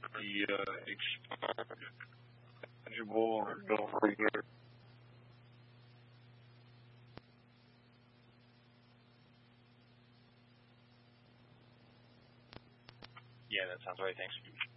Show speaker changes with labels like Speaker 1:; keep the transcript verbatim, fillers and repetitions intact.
Speaker 1: the uh, expired eligible or don't renew.
Speaker 2: Yeah, that sounds right. Thanks.